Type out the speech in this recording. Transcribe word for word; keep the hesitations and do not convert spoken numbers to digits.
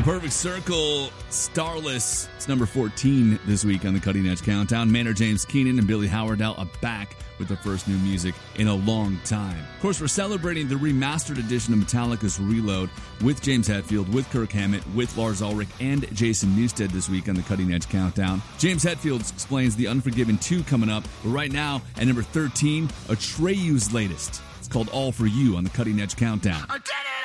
Perfect Circle, Starless. It's number fourteen this week on the Cutting Edge Countdown. Maynard James Keenan and Billy Howardell are back with their first new music in a long time. Of course, we're celebrating the remastered edition of Metallica's Reload with James Hetfield, with Kirk Hammett, with Lars Ulrich, and Jason Newsted this week on the Cutting Edge Countdown. James Hetfield explains the Unforgiven two coming up, but right now, at number thirteen, Atreyu's latest. It's called All For You on the Cutting Edge Countdown. I did it!